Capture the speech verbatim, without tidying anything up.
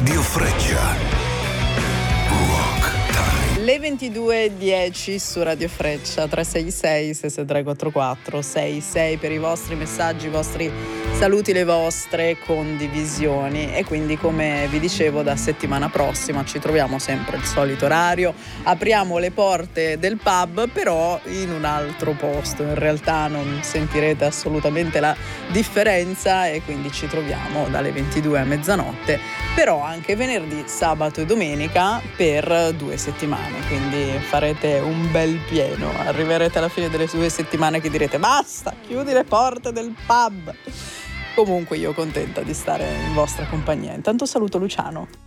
Radio Freccia. Le ventidue e dieci su Radio Freccia, tre sei sei sei sei tre quattro quattro sei sei per i vostri messaggi, i vostri saluti, le vostre condivisioni. E quindi, come vi dicevo, da settimana prossima ci troviamo sempre il solito orario, apriamo le porte del pub però in un altro posto, in realtà non sentirete assolutamente la differenza, e quindi ci troviamo dalle ventidue a mezzanotte, però anche venerdì, sabato e domenica per due settimane. Quindi farete un bel pieno, arriverete alla fine delle due settimane che direte basta, chiudi le porte del pub. Comunque io contenta di stare in vostra compagnia. Intanto saluto Luciano.